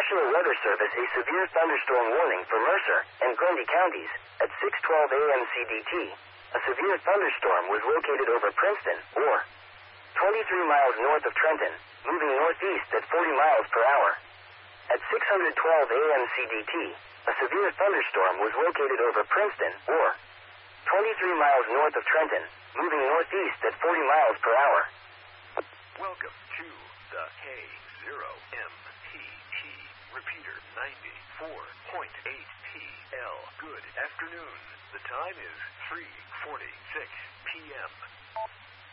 National Weather Service a severe thunderstorm warning for Mercer and Grundy counties at 6:12 a.m. CDT. A severe thunderstorm was located over Princeton, or 23 miles north of Trenton, moving northeast at 40 miles per hour. At 6:12 a.m. CDT, a severe thunderstorm was located over Princeton, or 23 miles north of Trenton, moving northeast at 40 miles per hour. Welcome to the K0MTT repeater 94.8PL. Good afternoon. The time is 3:46 p.m.